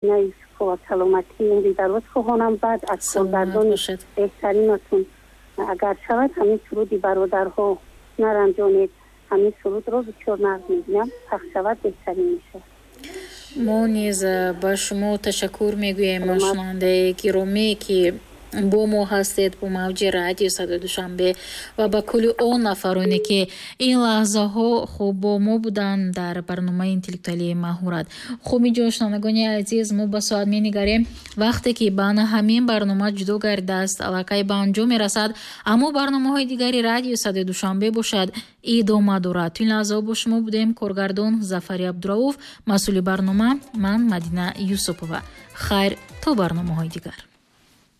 نه یوسفова سلامتی عمری دراز خواهانم بعد از کارگردان بهترینتون اگر شود همین سرودی برادرها نرنجانید همین سرود رو بسیار نقد می‌بینم پخش شود بهترین میشه. ما نیز با شما تشکر میگوییم شنونده گرامی که با ما هستید با موج رادیو صدای دوشنبه و با کل آن نفرانی که این لحظه ها خوب با ما بودن در برنامه اینتלקטואלי مهارت. خوب اینجا شنوندگان عزیز ما با ساعت می‌نگریم وقتی که بان همین برنامه جدا گردیده است الکی به انجام میرسد اما برنامه‌های دیگری رادیو صدای دوشنبه باشد ادامه دارد. این لحظه با شما بودیم کارگردان ظفر عبدالرؤوف مسئول برنامه من مدینه یوسپова. خیر تا برنامه‌های دیگر.